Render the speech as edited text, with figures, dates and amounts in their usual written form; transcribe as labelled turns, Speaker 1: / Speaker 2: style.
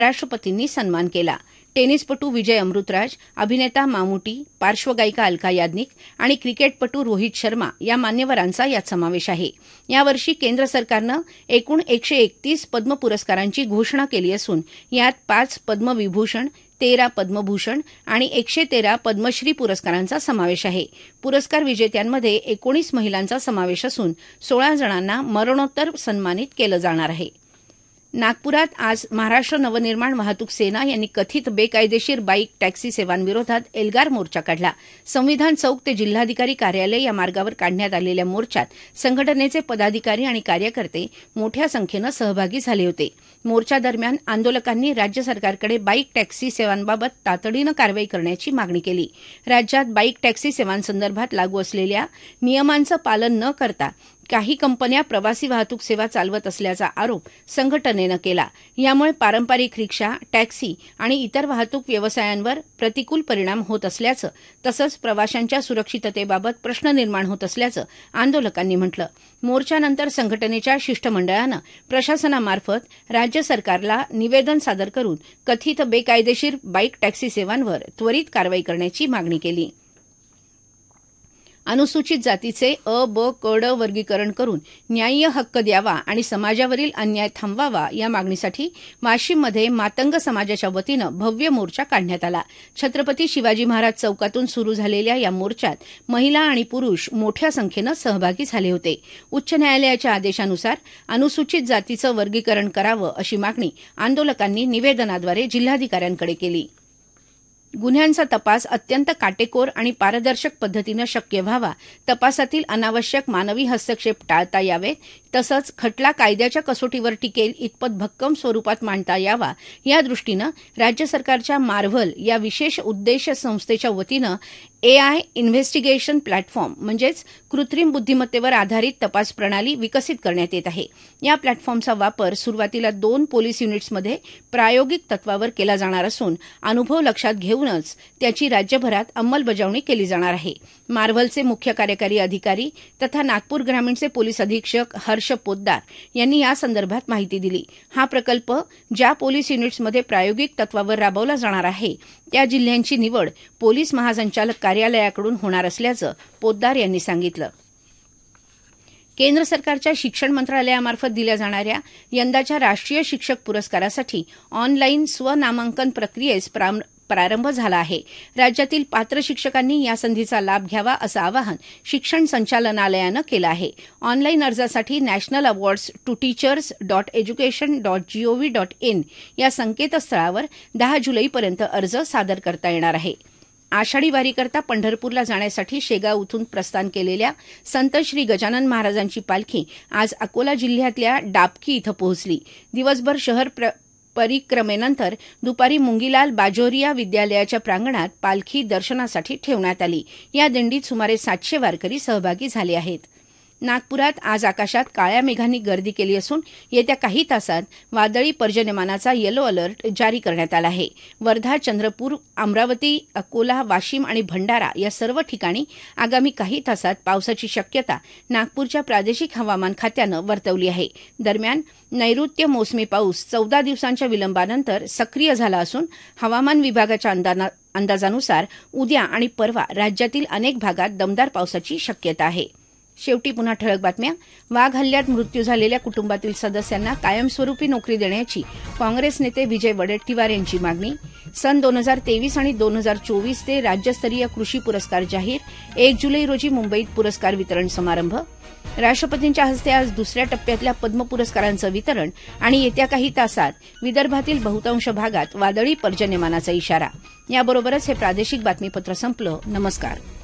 Speaker 1: राष्ट्रपतींनी सन्मान केला। टेनिसपटू विजय अमृतराज, अभिनेता मामुटी, पार्श्वगायिका अलका याज्ञिक आणि क्रिकेटपटू रोहित शर्मा या मान्यवरांचा यात समावेश आहे। यावर्षी केंद्र सरकारनं एकूण 131 पद्म पुरस्कारांची घोषणा केली असून यात 5 पद्मविभूषण, 13 पद्मभूषण आणि 113 पद्मश्री पुरस्कारांचा समावेश आहे। पुरस्कार विजेत्यांमध्ये 19 महिलांचा समावेश असून 16 जणांना मरणोत्तर सन्मानित केलं जाणार आहे। नागपुरात आज महाराष्ट्र नवनिर्माण वाहतूक सेना यांनी कथित बेकायदेशीर बाईक टॅक्सी सेवांविरोधात एल्गार मोर्चा काढला। संविधान चौक ते जिल्हाधिकारी कार्यालय या मार्गावर काढण्यात आलेल्या मोर्चात संघटनेचे पदाधिकारी आणि कार्यकर्ते मोठ्या संख्येनं सहभागी झाले होते। मोर्चादरम्यान आंदोलकांनी राज्य सरकारकडे बाईक टॅक्सी सेवांबाबत तातडीनं कारवाई करण्याची मागणी केली। राज्यात बाईक टॅक्सी सेवांसंदर्भात लागू असलेल्या नियमांचं पालन न करता काही कंपन्या प्रवासी वाहतूक सेवा चालवत असल्याचा आरोप संघटनेनं केला। यामुळे पारंपरिक रिक्षा, टॅक्सी आणि इतर वाहतूक व्यवसायांवर प्रतिकूल परिणाम होत असल्याचं तसंच प्रवाशांच्या सुरक्षिततेबाबत प्रश्न निर्माण होत असल्याचं आंदोलकांनी म्हटलं। मोर्चानंतर संघटनेच्या शिष्टमंडळानं प्रशासनामार्फत राज्य सरकारला निवेदन सादर करून कथित बेकायदेशीर बाईक टॅक्सी सेवांवर त्वरित कारवाई करण्याची मागणी केली। अनुसूचित जातीचे अ, ब, क, ड वर्गीकरण करून न्याय्य हक्क द्यावा आणि समाजावरील अन्याय थांबवावा या मागणीसाठी वाशिममध्ये मातंग समाजाच्या वतीनं भव्य मोर्चा काढण्यात आला। छत्रपती शिवाजी महाराज चौकातून सुरू झालेल्या या मोर्चात महिला आणि पुरुष मोठ्या संख्येनं सहभागी झाले होते। उच्च न्यायालयाच्या आदेशानुसार अनुसूचित जातीचं वर्गीकरण करावं अशी मागणी आंदोलकांनी निवेदनाद्वारे जिल्हाधिकाऱ्यांकडे केली। गुन्ह्यांचा तपास अत्यंत काटेकोर आणि पारदर्शक पद्धतीनं शक्य व्हावा, तपासातील अनावश्यक मानवी हस्तक्षेप टाळता यावेत, तसंच खटला कायद्याच्या कसोटीवर टिकेल इतपत भक्कम स्वरूपात मांडता यावा या दृष्टीनं राज्य सरकारच्या मार्व्हल या विशेष उद्देश संस्थेच्या वतीनं AI इन्व्हेस्टिगेशन प्लॅटफॉर्म म्हणजेच कृत्रिम बुद्धिमत्तेवर आधारित तपास प्रणाली विकसित करण्यात येत आहे। या प्लॅटफॉर्मचा वापर सुरुवातीला 2 पोलीस युनिट्समध्ये प्रायोगिक तत्वावर केला जाणार असून अनुभव लक्षात घेऊनच त्याची राज्यभरात अंमलबजावणी केली जाणार आहे। मार्व्हलचे मुख्य कार्यकारी अधिकारी तथा नागपूर ग्रामीणचे पोलीस अधीक्षक हर्ष पोद्दार यांनी यासंदर्भात माहिती दिली। हा प्रकल्प ज्या पोलीस युनिट्समध्ये प्रायोगिक तत्वावर राबवला जाणार आहे त्या जिल्ह्यांची निवड पोलीस महासंचालक कार्यालयाकडून होणार असल्याचं पोद्दार यांनी सांगितलं। केंद्र सरकारच्या शिक्षण मंत्रालयामार्फत दिल्या जाणाऱ्या यंदाच्या राष्ट्रीय शिक्षक पुरस्कारासाठी ऑनलाईन स्वनामांकन प्रक्रियेस प्रारंभ झाला आहे। राज्यातील पात्र शिक्षकांनी या संधीचा लाभ घ्यावा असं आवाहन शिक्षण संचालनालयानं केलं आहे। ऑनलाईन अर्जासाठी नॅशनल अवॉर्ड्स टू टीचर्स.education.gov.in या संकेतस्थळावर 10 जुलैपर्यंत अर्ज सादर करता येणार आहे। आषाढी वारीकरता पंढरपूरला जाण्यासाठी शेगाव इथून प्रस्थान केलेल्या संत श्री गजानन महाराजांची पालखी आज अकोला जिल्ह्यातल्या डाबकी इथं पोहोचली। दिवसभर शहर परिक्रमेनंतर दुपारी मुंगीलाल बाजोरिया विद्यालयाच्या प्रांगणात पालखी दर्शनासाठी ठेवण्यात आली। या दिंडीत सुमारे 700 वारकरी सहभागी झाले आहेत। नागपुरात आज आकाशात काळ्या मेघांनी गर्दी केली असून येत्या काही तासात वादळी पर्जन्यमानाचा येलो अलर्ट जारी करण्यात आला आहे। वर्धा, चंद्रपूर, अमरावती, अकोला, वाशिम आणि भंडारा या सर्व ठिकाणी आगामी काही तासात पावसाची शक्यता नागपूरच्या प्रादेशिक हवामान खात्यानं वर्तवली आहे। दरम्यान नैऋत्य मोसमी पाऊस 14 दिवसांच्या विलंबानंतर सक्रिय झाला असून हवामान विभागाच्या अंदाजानुसार उद्या आणि परवा राज्यातील अनेक भागात दमदार पावसाची शक्यता आहे। शेवटी पुन्हा ठळक बातम्या। वाघ हल्ल्यात मृत्यू झालेल्या कुटुंबातील सदस्यांना कायमस्वरूपी नोकरी देण्याची काँग्रेस नेते विजय वडेट्टीवार यांची मागणी। सन 2023 आणि 2024 ते राज्यस्तरीय कृषी पुरस्कार जाहीर। 1 जुलै रोजी मुंबईत पुरस्कार वितरण समारंभ। राष्ट्रपतींच्या हस्ते आज दुसऱ्या टप्प्यातल्या पद्म पुरस्कारांचं वितरण आणि येत्या काही तासात विदर्भातील बहुतांश भागात वादळी पर्जन्यमानाचा इशारा। याबरोबरच हे प्रादेशिक बातमीपत्र संपलं। नमस्कार।